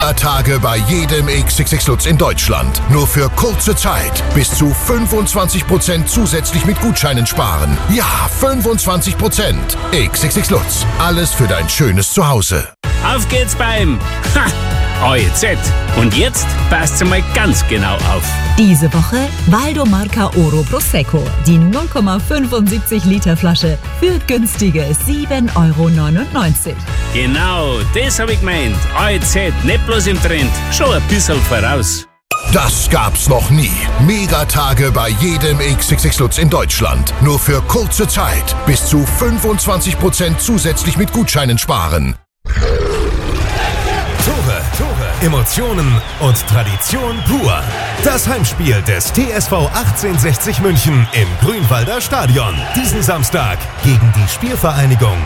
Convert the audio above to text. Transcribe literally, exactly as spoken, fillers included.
Mega-Tage bei jedem X X X Lutz in Deutschland. Nur für kurze Zeit. Bis zu fünfundzwanzig Prozent zusätzlich mit Gutscheinen sparen. Ja, fünfundzwanzig Prozent. X X X Lutz. Alles für dein schönes Zuhause. Auf geht's beim ha, A E Z. Und jetzt passt mal ganz genau auf. Diese Woche Valdomarca Oro Prosecco. Die null Komma fünfundsiebzig Liter Flasche für günstige sieben Euro neunundneunzig. Genau, das hab ich gemeint. A E Z, nicht bloß im Trend, schon ein bisschen voraus. Das gab's noch nie. Megatage bei jedem X X X Lutz in Deutschland. Nur für kurze Zeit. Bis zu fünfundzwanzig Prozent zusätzlich mit Gutscheinen sparen. Tore, Tore, Emotionen und Tradition pur. Das Heimspiel des T S V achtzehnhundertsechzig München im Grünwalder Stadion. Diesen Samstag gegen die Spielvereinigung